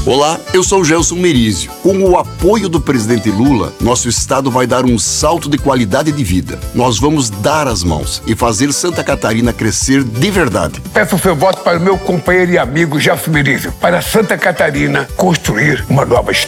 Olá, eu sou o Gelson Merizio. Com o apoio do presidente Lula, nosso estado vai dar um salto de qualidade de vida. Nós vamos dar as mãos e fazer Santa Catarina crescer de verdade. Peço o seu voto para o meu companheiro e amigo Gelson Merizio, para Santa Catarina construir uma nova história.